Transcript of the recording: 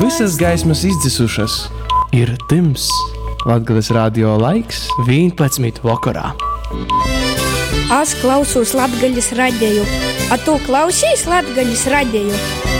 Visas gaismas izdzisušas. Ir tims. Latgales radio laiks 11 vakarā. Es klausos Latgales radiju. A tu klausīs Latgales radiju?